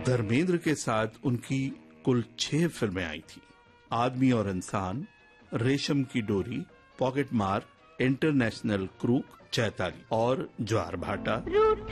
धर्मेंद्र के साथ उनकी कुल 6 फिल्में आई थी। आदमी और इंसान, रेशम की डोरी, पॉकेट मार, इंटरनेशनल क्रूक, चैताली और ज्वार भाटा।